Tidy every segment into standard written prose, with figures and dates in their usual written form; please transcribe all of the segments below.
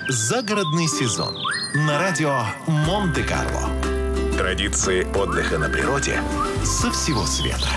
Загородный сезон на радио Монте-Карло. Традиции отдыха на природе со всего света.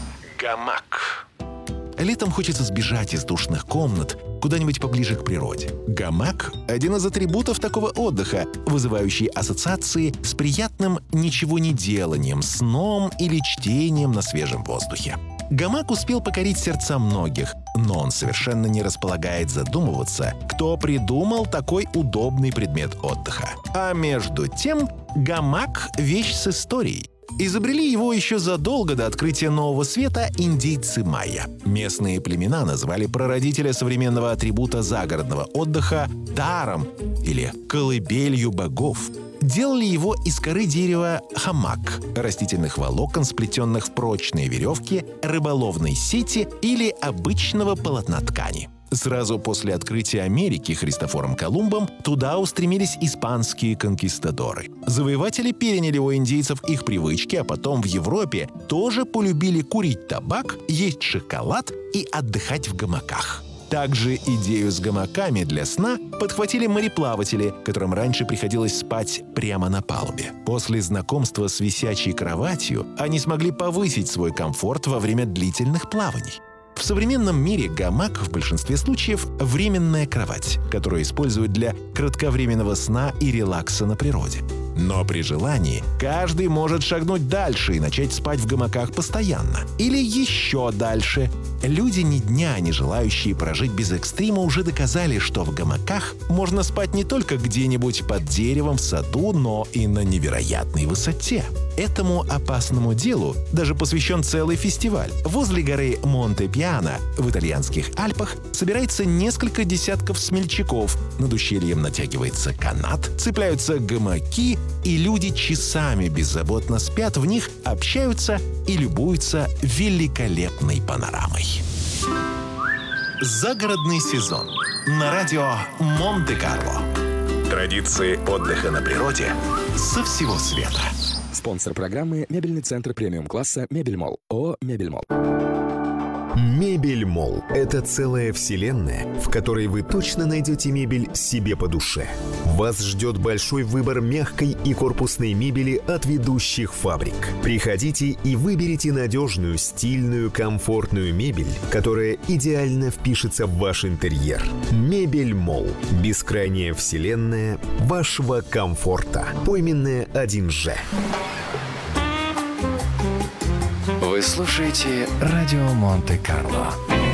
Гамак. Летом хочется сбежать из душных комнат куда-нибудь поближе к природе. Гамак – один из атрибутов такого отдыха, вызывающий ассоциации с приятным ничегонеделанием, сном или чтением на свежем воздухе. Гамак успел покорить сердца многих, но он совершенно не располагает задумываться, кто придумал такой удобный предмет отдыха. А между тем, гамак – вещь с историей. Изобрели его еще задолго до открытия Нового Света индейцы майя. Местные племена назвали прародителя современного атрибута загородного отдыха даром или колыбелью богов. Делали его из коры дерева хамак, растительных волокон, сплетенных в прочные веревки, рыболовной сети или обычного полотна ткани. Сразу после открытия Америки Христофором Колумбом туда устремились испанские конкистадоры. Завоеватели переняли у индейцев их привычки, а потом в Европе тоже полюбили курить табак, есть шоколад и отдыхать в гамаках. Также идею с гамаками для сна подхватили мореплаватели, которым раньше приходилось спать прямо на палубе. После знакомства с висячей кроватью они смогли повысить свой комфорт во время длительных плаваний. В современном мире гамак в большинстве случаев – временная кровать, которую используют для кратковременного сна и релакса на природе. Но при желании каждый может шагнуть дальше и начать спать в гамаках постоянно. Или еще дальше. Люди ни дня не желающие прожить без экстрима уже доказали, что в гамаках можно спать не только где-нибудь под деревом в саду, но и на невероятной высоте. Этому опасному делу даже посвящен целый фестиваль. Возле горы Монте-Пиано в итальянских Альпах собирается несколько десятков смельчаков. Над ущельем натягивается канат, цепляются гамаки, и люди часами беззаботно спят в них, общаются и любуются великолепной панорамой. Загородный сезон на радио Монте-Карло. Традиции отдыха на природе со всего света. Спонсор программы — мебельный центр премиум-класса «Мебельмолл». ООО «Мебельмолл». Мебельмолл – это целая вселенная, в которой вы точно найдете мебель себе по душе. Вас ждет большой выбор мягкой и корпусной мебели от ведущих фабрик. Приходите и выберите надежную, стильную, комфортную мебель, которая идеально впишется в ваш интерьер. Мебельмолл – бескрайняя вселенная вашего комфорта. Пойменная 1Ж. Вы слушаете радио Монте-Карло.